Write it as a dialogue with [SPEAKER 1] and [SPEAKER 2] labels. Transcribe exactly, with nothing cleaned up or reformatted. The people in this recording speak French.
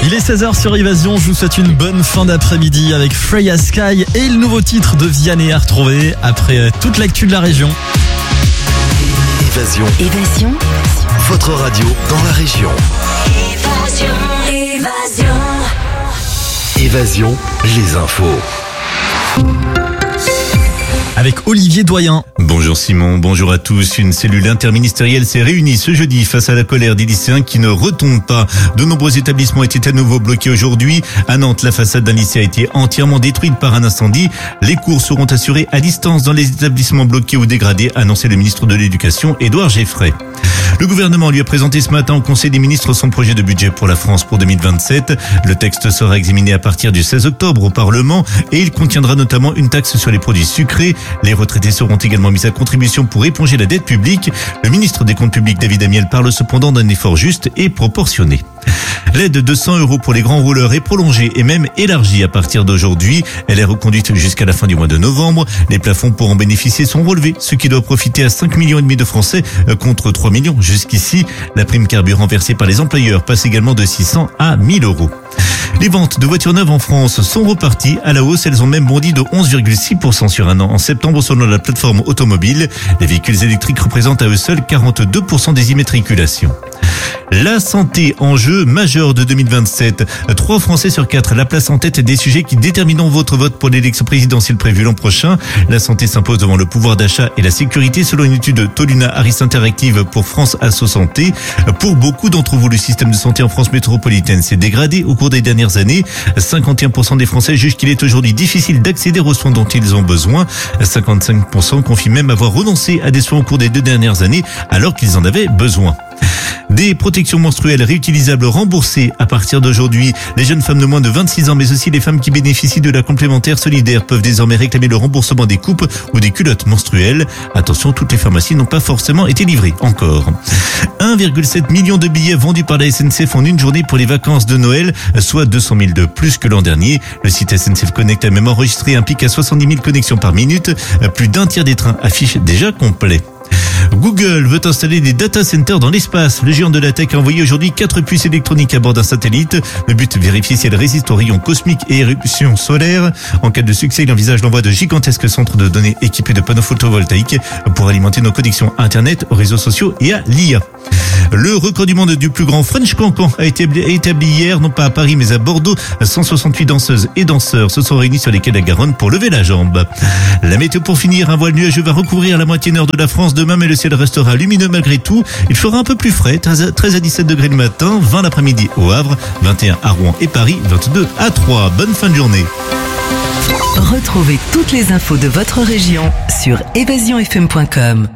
[SPEAKER 1] Il est seize heures sur Évasion, je vous souhaite une bonne fin d'après-midi avec Freya Sky et le nouveau titre de Vianney à retrouver après toute l'actu de la région.
[SPEAKER 2] Évasion.
[SPEAKER 3] Évasion.
[SPEAKER 2] Votre radio dans la région.
[SPEAKER 3] Évasion. Évasion.
[SPEAKER 2] Évasion, les infos.
[SPEAKER 1] Avec Olivier Doyen.
[SPEAKER 4] Bonjour Simon, bonjour à tous. Une cellule interministérielle s'est réunie ce jeudi face à la colère des lycéens qui ne retombent pas. De nombreux établissements étaient à nouveau bloqués aujourd'hui. À Nantes, la façade d'un lycée a été entièrement détruite par un incendie. Les cours seront assurés à distance dans les établissements bloqués ou dégradés, a annoncé le ministre de l'Éducation, Édouard Geffray. Le gouvernement lui a présenté ce matin au Conseil des ministres son projet de budget pour la France pour deux mille vingt-sept. Le texte sera examiné à partir du seize octobre au Parlement et il contiendra notamment une taxe sur les produits sucrés. Les retraités seront également mis à contribution pour éponger la dette publique. Le ministre des Comptes publics, David Amiel, parle cependant d'un effort juste et proportionné. L'aide de cent euros pour les grands rouleurs est prolongée et même élargie à partir d'aujourd'hui. Elle est reconduite jusqu'à la fin du mois de novembre. Les plafonds pour en bénéficier sont relevés, ce qui doit profiter à cinq millions et demi de Français contre trois millions jusqu'ici. La prime carburant versée par les employeurs passe également de six cents à mille euros. Les ventes de voitures neuves en France sont reparties à la hausse. Elles ont même bondi de onze virgule six pour cent sur un an en septembre selon la plateforme automobile. Les véhicules électriques représentent à eux seuls quarante-deux pour cent des immatriculations. La santé, enjeu majeur de deux mille vingt-sept. Trois Français sur quatre, la place en tête des sujets qui détermineront votre vote pour l'élection présidentielle prévue l'an prochain. La santé s'impose devant le pouvoir d'achat et la sécurité selon une étude Toluna Harris Interactive pour France Asso Santé. Pour beaucoup d'entre vous, le système de santé en France métropolitaine s'est dégradé au cours des dernières années. cinquante et un pour cent des Français jugent qu'il est aujourd'hui difficile d'accéder aux soins dont ils ont besoin. cinquante-cinq pour cent confient même avoir renoncé à des soins au cours des deux dernières années alors qu'ils en avaient besoin. Des protections menstruelles réutilisables remboursées à partir d'aujourd'hui. Les jeunes femmes de moins de vingt-six ans, mais aussi les femmes qui bénéficient de la complémentaire solidaire peuvent désormais réclamer le remboursement des coupes ou des culottes menstruelles. Attention, toutes les pharmacies n'ont pas forcément été livrées encore. un virgule sept million de billets vendus par la S N C F en une journée pour les vacances de Noël, soit deux cent mille de plus que l'an dernier. Le site S N C F Connect a même enregistré un pic à soixante-dix mille connexions par minute. Plus d'un tiers des trains affichent déjà complet. Google veut installer des data centers dans l'espace. Le géant de la tech a envoyé aujourd'hui quatre puces électroniques à bord d'un satellite. Le but, vérifier si elles résistent aux rayons cosmiques et éruptions solaires. En cas de succès, il envisage l'envoi de gigantesques centres de données équipés de panneaux photovoltaïques pour alimenter nos connexions Internet, aux réseaux sociaux et à l'I A. Le record du monde du plus grand French Cancan a été établi hier, non pas à Paris mais à Bordeaux. cent soixante-huit danseuses et danseurs se sont réunis sur les quais de la Garonne pour lever la jambe. La météo pour finir, un voile nuageux va recouvrir la moitié nord de la France demain, mais le ciel restera lumineux malgré tout. Il fera un peu plus frais, treize à dix-sept degrés le matin, vingt l'après-midi au Havre, vingt et un à Rouen et Paris, vingt-deux à Troyes. Bonne fin de journée.
[SPEAKER 3] Retrouvez toutes les infos de votre région sur évasion f m point com.